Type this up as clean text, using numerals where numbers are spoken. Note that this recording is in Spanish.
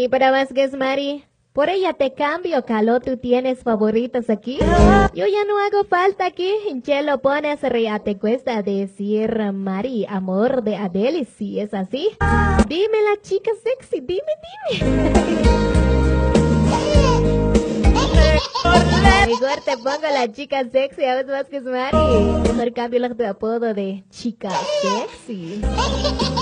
Y para Vázquez Mari, por ella te cambio, Calo, ¿tú tienes favoritos aquí? Yo ya no hago falta aquí. Chelo pones rea, te cuesta decir Mari, amor de Adele, si es así. Dime la chica sexy, dime. Mejor te pongo la chica sexy, a vos Vázquez Mari. Mejor cambio tu apodo de chica sexy.